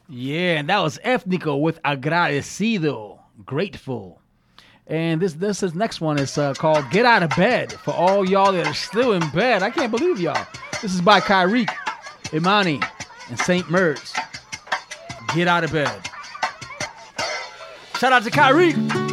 Yeah, and that was Ethnico with Agradecido, grateful. And this is next one is called Get Out of Bed for all y'all that are still in bed. I can't believe y'all. This is by Kyrie, Imani, and St. Mertz. Get out of bed. Shout out to Kyrie.